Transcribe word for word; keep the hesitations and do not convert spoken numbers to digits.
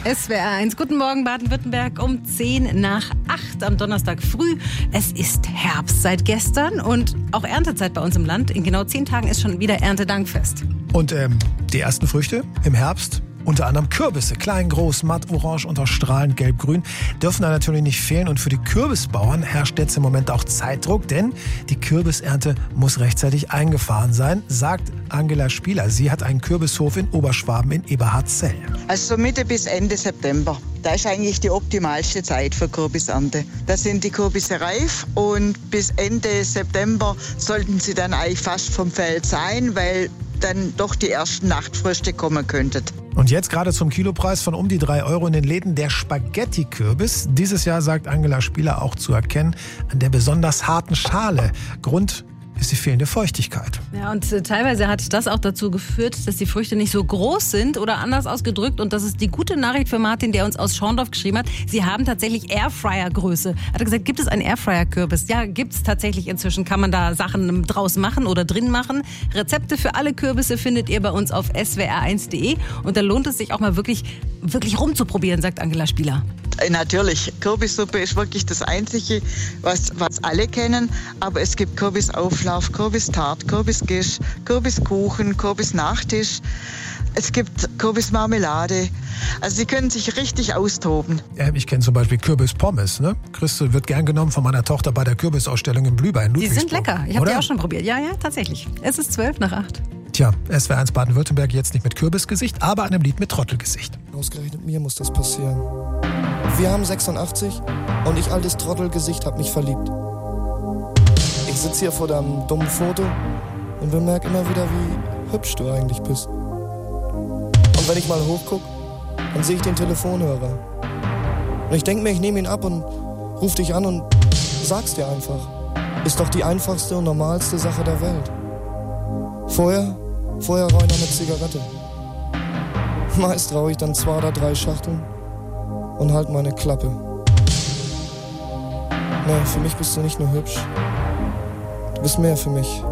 S W R eins. Guten Morgen Baden-Württemberg um zehn nach acht am Donnerstag früh. Es ist Herbst seit gestern und auch Erntezeit bei uns im Land. In genau zehn Tagen ist schon wieder Erntedankfest. Und ähm, die ersten Früchte im Herbst? Unter anderem Kürbisse, klein, groß, matt, orange und auch strahlend gelb-grün, dürfen da natürlich nicht fehlen. Und für die Kürbisbauern herrscht jetzt im Moment auch Zeitdruck, denn die Kürbisernte muss rechtzeitig eingefahren sein, sagt Angela Spieler. Sie hat einen Kürbishof in Oberschwaben in Eberhardzell. Also Mitte bis Ende September. Da ist eigentlich die optimalste Zeit für Kürbisernte. Da sind die Kürbisse reif und bis Ende September sollten sie dann eigentlich fast vom Feld sein, weil dann doch die ersten Nachtfrüchte kommen könnten. Und jetzt gerade zum Kilopreis von um die drei Euro in den Läden der Spaghetti-Kürbis. Dieses Jahr, sagt Angela Spieler, auch zu erkennen an der besonders harten Schale. Grund ist die fehlende Feuchtigkeit. Ja, und äh, teilweise hat das auch dazu geführt, dass die Früchte nicht so groß sind oder anders ausgedrückt. Und das ist die gute Nachricht für Martin, der uns aus Schorndorf geschrieben hat. Sie haben tatsächlich Airfryer-Größe. Hat er gesagt, gibt es einen Airfryer-Kürbis? Ja, gibt es tatsächlich inzwischen. Kann man da Sachen draus machen oder drin machen. Rezepte für alle Kürbisse findet ihr bei uns auf s w r eins punkt de. Und da lohnt es sich auch mal wirklich, wirklich rumzuprobieren, sagt Angela Spieler. Natürlich, Kürbissuppe ist wirklich das Einzige, was, was alle kennen. Aber es gibt Kürbisauflauf, Kürbistart, Kürbisgisch, Kürbiskuchen, Kürbisnachtisch. Es gibt Kürbismarmelade. Also Sie können sich richtig austoben. Ja, ich kenne zum Beispiel Kürbispommes. Ne? Christel wird gern genommen von meiner Tochter bei der Kürbisausstellung in Blühbach in Die Ludwigsburg. sind lecker. Ich habe die auch schon probiert. Ja, ja, tatsächlich. Es ist zwölf nach acht. Tja, S W R eins Baden-Württemberg jetzt nicht mit Kürbisgesicht, aber einem Lied mit Trottelgesicht. Ausgerechnet mir muss das passieren. Wir haben sechsundachtzig und ich, altes Trottelgesicht, hab mich verliebt. Ich sitze hier vor deinem dummen Foto und bemerke immer wieder, wie hübsch du eigentlich bist. Und wenn ich mal hochguck, dann sehe ich den Telefonhörer. Und ich denke mir, ich nehme ihn ab und ruf dich an und sag's dir einfach. Ist doch die einfachste und normalste Sache der Welt. Vorher, vorher rauche ich noch eine Zigarette. Meist rauche ich dann zwei oder drei Schachteln und halt meine Klappe. Nee, für mich bist du nicht nur hübsch. Du bist mehr für mich.